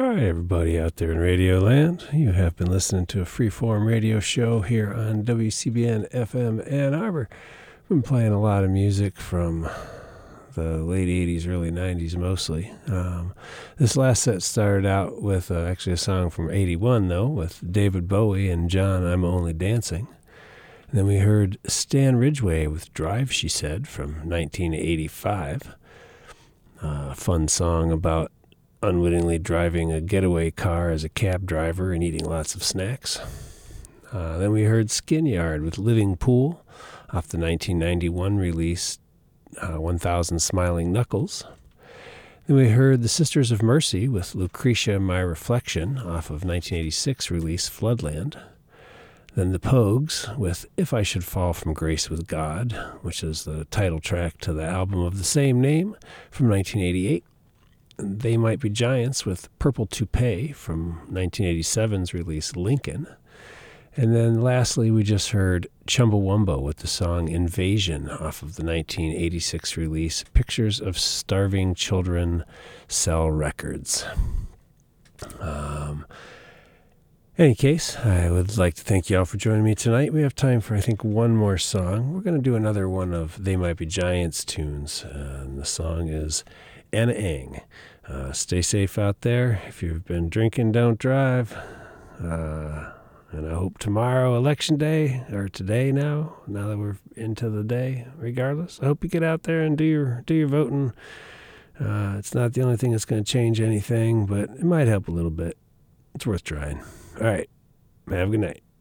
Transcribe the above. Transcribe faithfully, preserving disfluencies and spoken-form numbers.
All right, everybody out there in Radio Land, you have been listening to a freeform radio show here on W C B N F M Ann Arbor. We've been playing a lot of music from the late eighties, early nineties mostly. Um, this last set started out with uh, actually a song from eighty-one, though, with David Bowie and John, I'm Only Dancing. And then we heard Stan Ridgway with Drive, She Said, from nineteen eighty-five. Uh, a fun song about unwittingly driving a getaway car as a cab driver and eating lots of snacks. Uh, then we heard Skin Yard with Living Pool off the nineteen ninety-one release uh, one thousand Smiling Knuckles. Then we heard The Sisters of Mercy with Lucretia, My Reflection off of nineteen eighty-six release Floodland. Then The Pogues with If I Should Fall from Grace with God, which is the title track to the album of the same name from nineteen eighty-eight. They Might Be Giants with Purple Toupee from nineteen eighty-seven's release Lincoln. And then lastly, we just heard Chumbawamba with the song Invasion off of the nineteen eighty-six release Pictures of Starving Children Sell Records. Um, any case, I would like to thank you all for joining me tonight. We have time for, I think, one more song. We're going to do another one of They Might Be Giants tunes. Uh, and the song is Anna Ang. Uh, stay safe out there. If you've been drinking, don't drive. Uh, and I hope tomorrow, election day, or today now, now that we're into the day, regardless, I hope you get out there and do your do your voting. Uh, it's not the only thing that's going to change anything, but it might help a little bit. It's worth trying. All right. Have a good night.